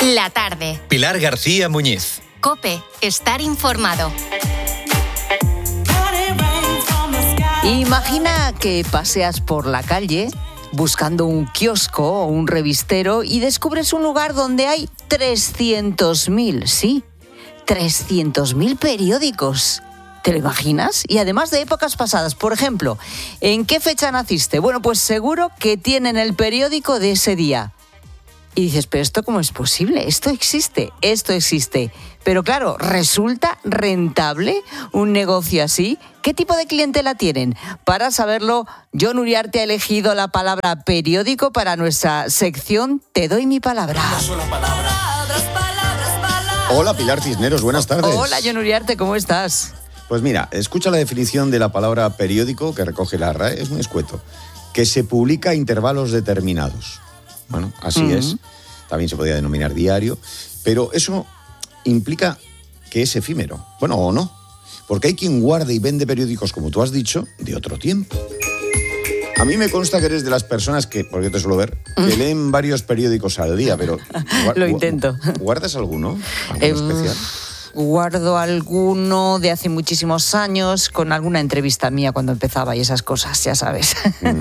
La tarde. Pilar García Muñiz. COPE. Estar informado. Imagina que paseas por la calle buscando un kiosco o un revistero y descubres un lugar donde hay 300.000, sí, 300.000 periódicos. ¿Te lo imaginas? Y además de épocas pasadas. Por ejemplo, ¿en qué fecha naciste? Bueno, pues seguro que tienen el periódico de ese día. Y dices, ¿pero esto cómo es posible? Esto existe. Pero claro, ¿resulta rentable un negocio así? ¿Qué tipo de clientela tienen? Para saberlo, Jon Uriarte ha elegido la palabra periódico para nuestra sección Te doy mi palabra. Hola, Pilar Cisneros, buenas tardes. Hola, Jon Uriarte, ¿cómo estás? Pues mira, escucha la definición de la palabra periódico que recoge la RAE, es muy escueto. Que se publica a intervalos determinados. Bueno, así es. También se podría denominar diario. Pero eso implica que es efímero. Bueno, o no. Porque hay quien guarda y vende periódicos, como tú has dicho, de otro tiempo. A mí me consta que eres de las personas que, porque yo te suelo ver, que leen varios periódicos al día, pero... Lo intento. ¿Guardas alguno? ¿Algo especial? Guardo alguno de hace muchísimos años, con alguna entrevista mía cuando empezaba y esas cosas, ya sabes.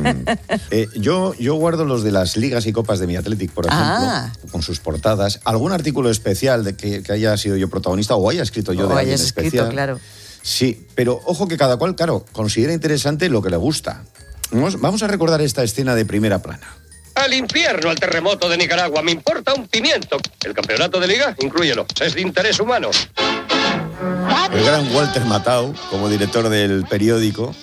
Yo guardo los de las ligas y copas de mi Athletic, por ejemplo, con sus portadas. Algún artículo especial de que haya sido yo protagonista o haya escrito yo de alguien especial. Claro. Sí, pero ojo que cada cual, claro, considera interesante lo que le gusta. Vamos a recordar esta escena de primera plana. Al infierno, al terremoto de Nicaragua, me importa un pimiento. El campeonato de liga, inclúyelo, es de interés humano. El gran Walter Matthau, como director del periódico,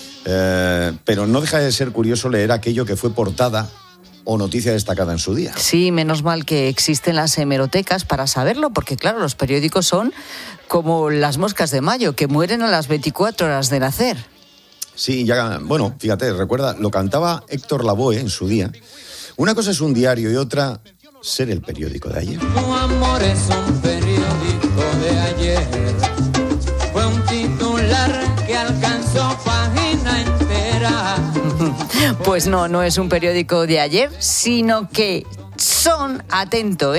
pero no deja de ser curioso leer aquello que fue portada o noticia destacada en su día. Sí, menos mal que existen las hemerotecas para saberlo, porque claro, los periódicos son como las moscas de mayo, que mueren a las 24 horas de nacer. Sí, ya, bueno, fíjate, recuerda, lo cantaba Héctor Lavoe en su día. Una cosa es un diario y otra ser el periódico de ayer. Tu amor es un periódico de ayer. Fue un titular que alcanzó página entera. Pues no es un periódico de ayer, sino que son, atento,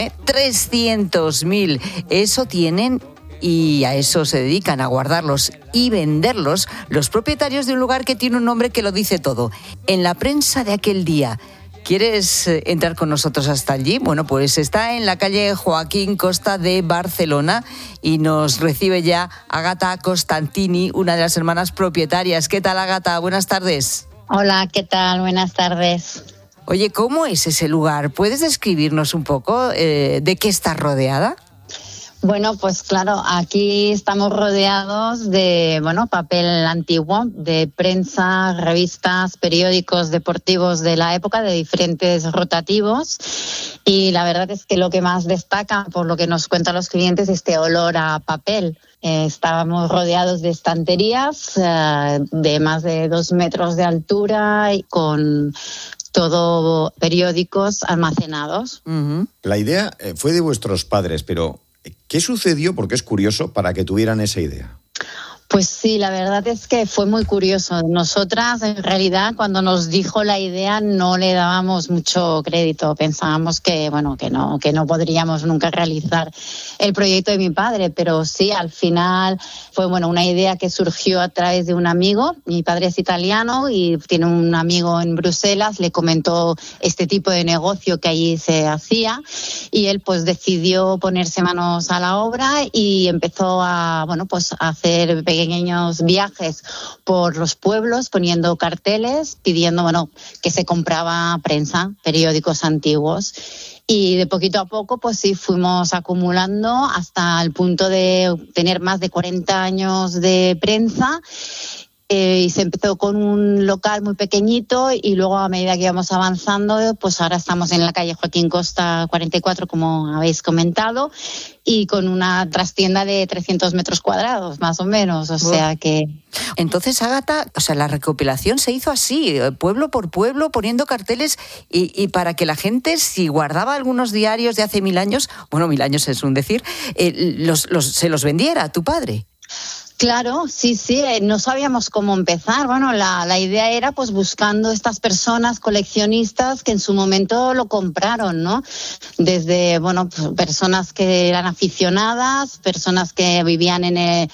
300.000. Eso tienen y a eso se dedican, a guardarlos y venderlos los propietarios de un lugar que tiene un nombre que lo dice todo. En la prensa de aquel día. ¿Quieres entrar con nosotros hasta allí? Bueno, pues está en la calle Joaquín Costa de Barcelona y nos recibe ya Agata Costantini, una de las hermanas propietarias. ¿Qué tal, Agata? Buenas tardes. Hola, ¿qué tal? Buenas tardes. Oye, ¿cómo es ese lugar? ¿Puedes describirnos un poco de qué está rodeada? Bueno, pues claro, aquí estamos rodeados de, papel antiguo, de prensa, revistas, periódicos deportivos de la época, de diferentes rotativos. Y la verdad es que lo que más destaca, por lo que nos cuentan los clientes, es este olor a papel. Estábamos rodeados de estanterías de más de 2 metros de altura y con todo periódicos almacenados. Uh-huh. La idea fue de vuestros padres, pero ¿qué sucedió? Porque es curioso para que tuvieran esa idea. Pues sí, la verdad es que fue muy curioso. Nosotras, en realidad, cuando nos dijo la idea, no le dábamos mucho crédito. Pensábamos que no podríamos nunca realizar el proyecto de mi padre, pero sí, al final fue una idea que surgió a través de un amigo. Mi padre es italiano y tiene un amigo en Bruselas, le comentó este tipo de negocio que allí se hacía y él pues decidió ponerse manos a la obra y empezó a hacer pequeños viajes por los pueblos poniendo carteles pidiendo que se compraba prensa, periódicos antiguos. Y de poquito a poco, pues sí, fuimos acumulando hasta el punto de tener más de 40 años de prensa. Y se empezó con un local muy pequeñito y luego a medida que íbamos avanzando, pues ahora estamos en la calle Joaquín Costa 44, como habéis comentado, y con una trastienda de 300 metros cuadrados, más o menos, o sea que... Entonces, Agata, la recopilación se hizo así, pueblo por pueblo, poniendo carteles y para que la gente, si guardaba algunos diarios de hace 1000 años, 1000 años es un decir, se los vendiera a tu padre. Claro, sí, no sabíamos cómo empezar. Bueno, la idea era pues buscando estas personas coleccionistas que en su momento lo compraron, ¿no? Desde, bueno, personas que eran aficionadas, personas que vivían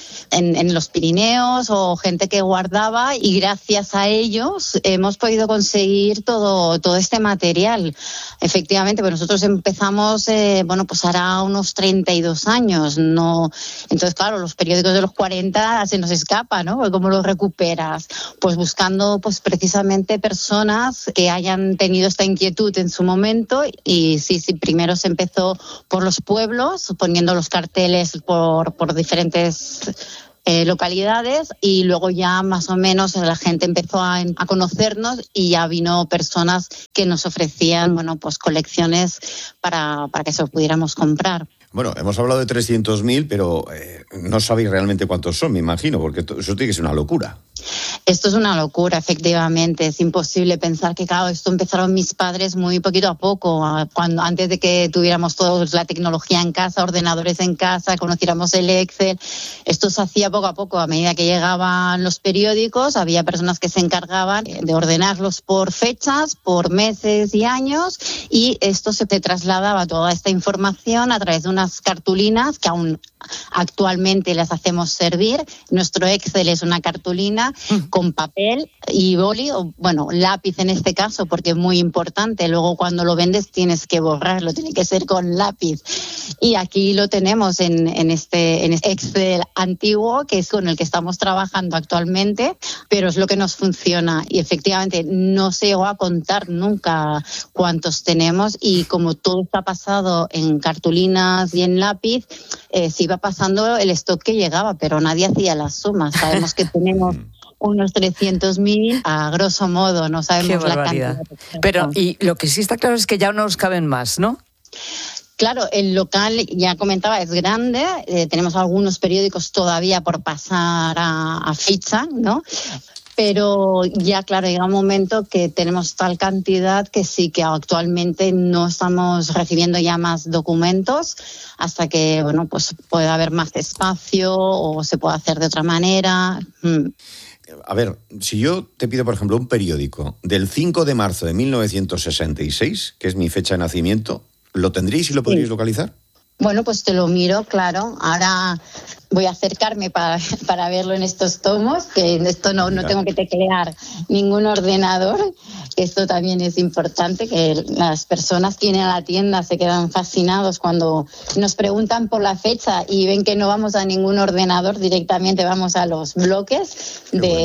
en los Pirineos o gente que guardaba, y gracias a ellos hemos podido conseguir todo este material. Efectivamente, pues nosotros empezamos, pues hará unos 32 años, ¿no? Entonces, claro, los periódicos de los 40 se nos escapa, ¿no? ¿Cómo los recuperas? Pues buscando pues precisamente personas que hayan tenido esta inquietud en su momento, y sí, primero se empezó por los pueblos, poniendo los carteles por diferentes localidades, y luego ya más o menos la gente empezó a conocernos, y ya vino personas que nos ofrecían, bueno, pues colecciones para que se los pudiéramos comprar. Bueno, hemos hablado de 300.000, pero no sabéis realmente cuántos son, me imagino, porque eso tiene que ser una locura. Esto es una locura, efectivamente. Es imposible pensar que, claro, esto empezaron mis padres muy poquito a poco, antes de que tuviéramos toda la tecnología en casa, ordenadores en casa, conociéramos el Excel. Esto se hacía poco a poco. A medida que llegaban los periódicos, había personas que se encargaban de ordenarlos por fechas, por meses y años, y esto se trasladaba toda esta información a través de unas cartulinas que aún actualmente las hacemos servir. Nuestro Excel es una cartulina con papel y boli, o bueno, lápiz en este caso, porque es muy importante. Luego cuando lo vendes tienes que borrarlo, tiene que ser con lápiz. Y aquí lo tenemos en este Excel antiguo, que es con el que estamos trabajando actualmente, pero es lo que nos funciona. Y efectivamente no se llegó a contar nunca cuántos tenemos, y como todo está pasado en cartulinas y en lápiz, se iba pasando el stock que llegaba, pero nadie hacía las sumas. Sabemos que tenemos unos 300.000 a grosso modo, no sabemos la cantidad. Pero y lo que sí está claro es que ya no nos caben más, ¿no? Claro, el local, ya comentaba, es grande. Tenemos algunos periódicos todavía por pasar a ficha, ¿no? Pero ya, claro, llega un momento que tenemos tal cantidad que sí, que actualmente no estamos recibiendo ya más documentos hasta que, bueno, pues pueda haber más espacio o se pueda hacer de otra manera. A ver, si yo te pido, por ejemplo, un periódico del 5 de marzo de 1966, que es mi fecha de nacimiento, ¿lo tendréis y lo podríais localizar? Bueno, pues te lo miro, claro. Ahora voy a acercarme para verlo en estos tomos, que en esto no tengo que teclear ningún ordenador. Esto también es importante, que las personas que vienen a la tienda se quedan fascinados cuando nos preguntan por la fecha y ven que no vamos a ningún ordenador, directamente vamos a los bloques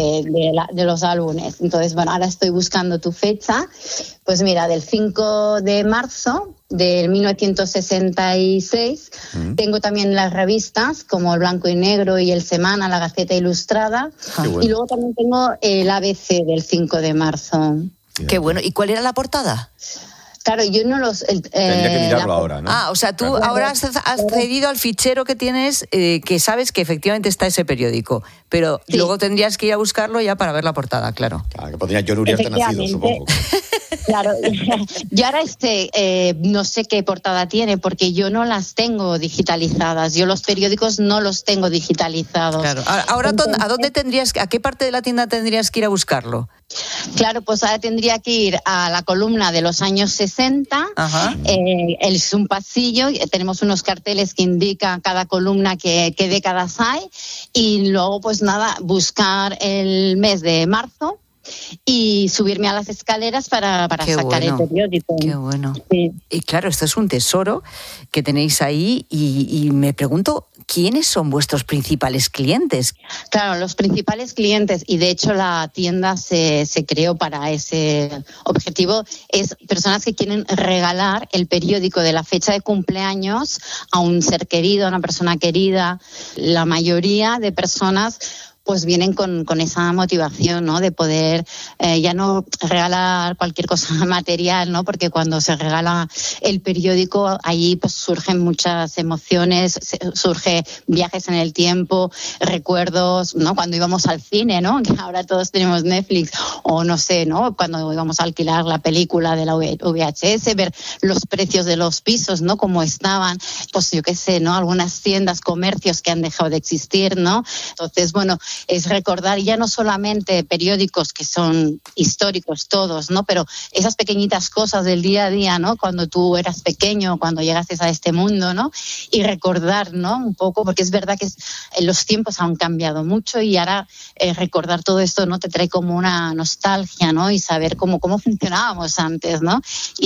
de los álbumes. Entonces, bueno, ahora estoy buscando tu fecha. Pues mira, del 5 de marzo del 1966, tengo también las revistas como el Blanco y Negro y el Semana, la Gaceta Ilustrada, y luego también tengo el ABC del 5 de marzo. Qué bueno. ¿Y cuál era la portada? Claro, yo no los... Tendría que mirarlo ahora, ¿no? O sea, tú ahora has accedido al fichero que tienes, que sabes que efectivamente está ese periódico, pero luego tendrías que ir a buscarlo ya para ver la portada, claro. Claro, que podría John Uriarte nacido, supongo. Claro, yo ahora no sé qué portada tiene, porque yo no las tengo digitalizadas. Yo los periódicos no los tengo digitalizados. Claro. Ahora, entonces, ¿a qué parte de la tienda tendrías que ir a buscarlo? Claro, pues ahora tendría que ir a la columna de los años 60. Es un pasillo, tenemos unos carteles que indican cada columna qué décadas hay, y luego pues nada, buscar el mes de marzo y subirme a las escaleras para sacar el periódico. Qué bueno. Sí. Y claro, esto es un tesoro que tenéis ahí, y me pregunto, ¿quiénes son vuestros principales clientes? Claro, los principales clientes, y de hecho la tienda se creó para ese objetivo, es personas que quieren regalar el periódico de la fecha de cumpleaños a un ser querido, a una persona querida. La mayoría de personas pues vienen con esa motivación, ¿no? De poder ya no regalar cualquier cosa material, ¿no? Porque cuando se regala el periódico, allí pues surgen muchas emociones, surge viajes en el tiempo, recuerdos, ¿no? Cuando íbamos al cine, ¿no? Que ahora todos tenemos Netflix, o no sé, ¿no? Cuando íbamos a alquilar la película de la VHS, ver los precios de los pisos, ¿no? Cómo estaban, pues yo qué sé, ¿no? Algunas tiendas, comercios que han dejado de existir, ¿no? Entonces, bueno, es recordar ya no solamente periódicos que son históricos todos, ¿no? Pero esas pequeñitas cosas del día a día, ¿no? Cuando tú eras pequeño, cuando llegaste a este mundo, ¿no? Y recordar, ¿no? Un poco, porque es verdad que los tiempos han cambiado mucho y ahora recordar todo esto, ¿no? Te trae como una nostalgia, ¿no? Y saber cómo funcionábamos antes, ¿no?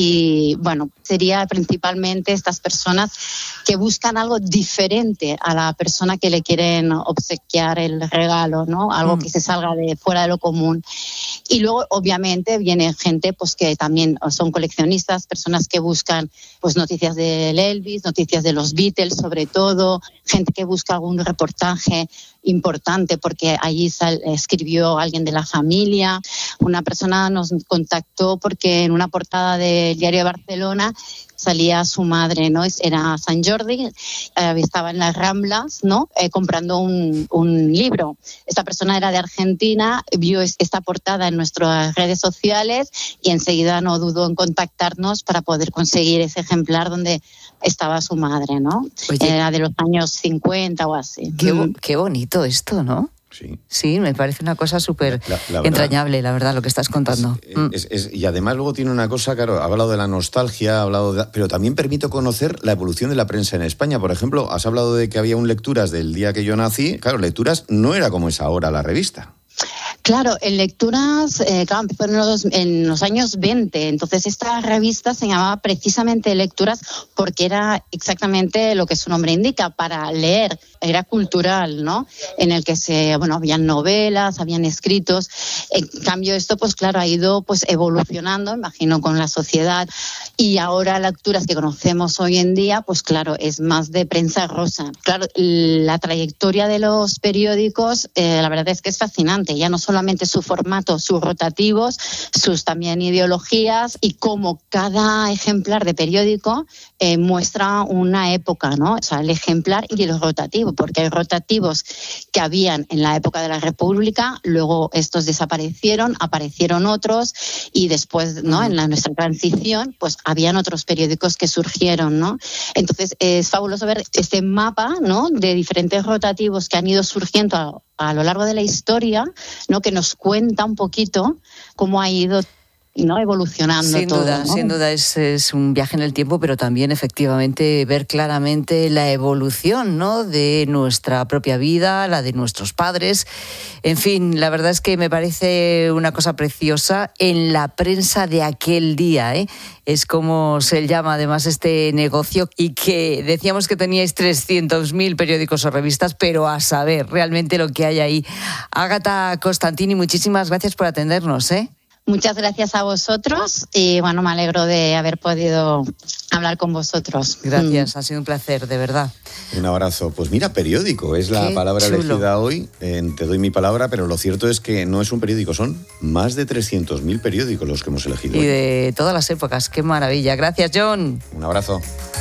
Y bueno, sería principalmente estas personas que buscan algo diferente a la persona que le quieren obsequiar el regalo, ¿no? Algo que se salga de fuera de lo común. Y luego, obviamente, viene gente pues que también son coleccionistas, personas que buscan pues noticias del Elvis, noticias de los Beatles, sobre todo, gente que busca algún reportaje importante porque allí escribió alguien de la familia. Una persona nos contactó porque en una portada del Diario de Barcelona salía su madre, ¿no? Era San Jordi, estaba en las Ramblas, ¿no? Comprando un libro. Esta persona era de Argentina, vio esta portada en nuestras redes sociales y enseguida no dudó en contactarnos para poder conseguir ese ejemplar donde estaba su madre, ¿no? Oye, era de los años 50 o así. Qué bonito esto, ¿no? Sí. Sí, me parece una cosa súper entrañable, la verdad, lo que estás contando. Y además luego tiene una cosa, claro, ha hablado de la nostalgia, pero también permite conocer la evolución de la prensa en España. Por ejemplo, has hablado de que había un Lecturas del día que yo nací. Claro, Lecturas no era como es ahora la revista. Claro, en Lecturas, empezó en los años 20, entonces esta revista se llamaba precisamente Lecturas porque era exactamente lo que su nombre indica, para leer, era cultural, ¿no? En el que habían novelas, habían escritos. En cambio esto, pues claro, ha ido pues evolucionando, imagino, con la sociedad, y ahora Lecturas que conocemos hoy en día, pues claro, es más de prensa rosa. Claro, la trayectoria de los periódicos, la verdad es que es fascinante, ya no solamente su formato, sus rotativos, sus también ideologías y cómo cada ejemplar de periódico muestra una época, ¿no? O sea, el ejemplar y el rotativo, porque hay rotativos que habían en la época de la República, luego estos desaparecieron, aparecieron otros y después, ¿no? En nuestra transición, pues habían otros periódicos que surgieron, ¿no? Entonces es fabuloso ver este mapa, ¿no? De diferentes rotativos que han ido surgiendo a lo largo de la historia, ¿no? Que nos cuenta un poquito cómo ha ido, ¿no? Evolucionando sin todo, duda, ¿no? Sin duda es un viaje en el tiempo, pero también efectivamente ver claramente la evolución, ¿no? De nuestra propia vida, la de nuestros padres. En fin, la verdad es que me parece una cosa preciosa en la prensa de aquel día, ¿eh? Es como se llama además este negocio, y que decíamos que teníais 300.000 periódicos o revistas, pero a saber realmente lo que hay ahí. Ágata Costantini, muchísimas gracias por atendernos, ¿eh? Muchas gracias a vosotros y bueno, me alegro de haber podido hablar con vosotros. Gracias, ha sido un placer, de verdad. Un abrazo. Pues mira, periódico es la palabra elegida hoy. Te doy mi palabra, pero lo cierto es que no es un periódico, son más de 300.000 periódicos los que hemos elegido. Y de todas las épocas, qué maravilla. Gracias, John. Un abrazo.